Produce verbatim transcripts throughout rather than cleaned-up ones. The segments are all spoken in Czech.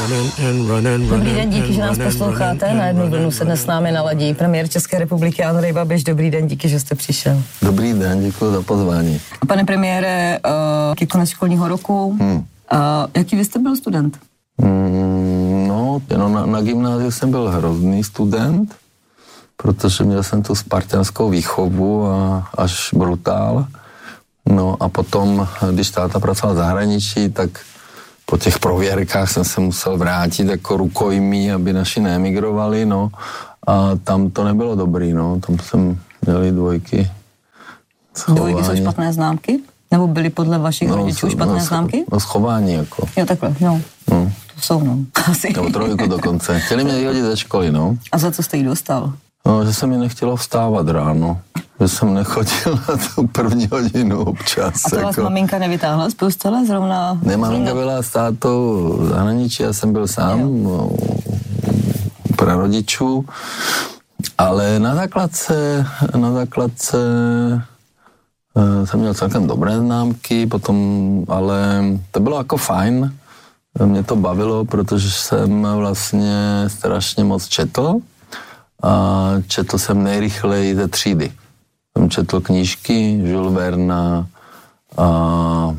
Dobrý den, díky, že nás posloucháte. Na jednu vlnu se dnes s námi naladí premiér České republiky Andrej Babiš. Dobrý den, díky, že jste přišel. Dobrý den, děkuji za pozvání. Pane premiére, uh, je konec školního roku. Hmm. Uh, jaký vy jste byl student? Hmm, no, jenom na, na gymnáziu jsem byl hrozný student, protože měl jsem tu spartanskou výchovu a až brutál. No a potom, když táta pracoval v zahraničí, tak po těch prověrkách jsem se musel vrátit jako rukojmí, aby naši neemigrovali, no. A tam to nebylo dobrý, no. Tam jsem měli dvojky. Schování. Dvojky jsou špatné známky? Nebo byly podle vašich no, rodičů špatné no, známky? No schování, jako. Jo, takhle, no. no. To jsou, no. Asi. Nebo trojku dokonce. Chtěli mě vyhodit ze školy, no. A za co jste jí dostal? No, že se mi nechtělo vstávat ráno. Že jsem nechodil na tu první hodinu občas. A to vás jako. Maminka nevytáhla z postele zrovna? Ne, maminka byla s tátou v zahraničí, já jsem byl sám u prarodičů, ale na základce, na základce jsem měl celkem dobré známky, potom, ale to bylo jako fajn, mě to bavilo, protože jsem vlastně strašně moc četl a četl jsem nejrychleji ze třídy. Jsem četl knížky Jules Verna a, a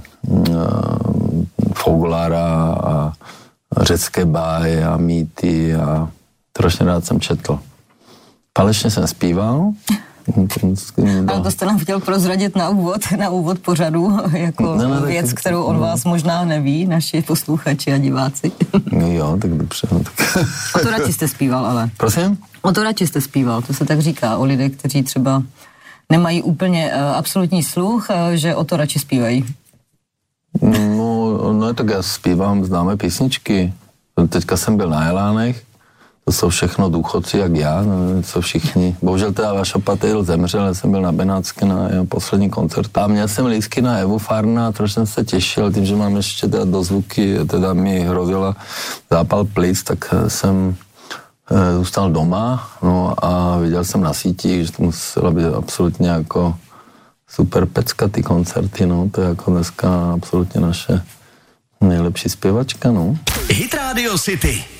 Foglara a řecké báje a mýty a strašně rád jsem četl. Falešně jsem zpíval. Ale to jste nám chtěl prozradit na úvod, na úvod pořadu, jako ne, ne, věc, tak, kterou od no. vás možná neví, naši posluchači a diváci. Jo, tak dobře. No, tak. O to radši jste zpíval, ale. Prosím? O to radši jste zpíval, to se tak říká o lidech, kteří třeba nemají úplně uh, absolutní sluch, uh, že o to radši zpívají. No, no, tak já zpívám známé písničky. Teďka jsem byl na Jelánech, to jsou všechno důchodci jak já, no, co všichni. Bohužel teda Vašo Patyl zemřel, já jsem byl na Benátské na jeho poslední koncert. A měl jsem lístky na Evu Farna a trošku jsem se těšil, tím, že mám ještě teda dozvuky, teda mi hrozila zápal plic, tak jsem e, zůstal doma, no a viděl jsem na sítích, že to muselo být absolutně jako super pecka ty koncerty, no, to je jako dneska absolutně naše nejlepší zpěvačka, no. Hit Radio City.